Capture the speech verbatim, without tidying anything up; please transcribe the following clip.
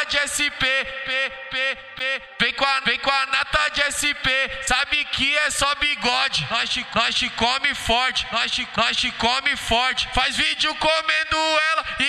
de S P, P, P, P. Vem com a, vem com a nata de S P, sabe que é só bigode. Nós te, nós te come forte, nós te, nós te come forte. Faz vídeo comendo ela e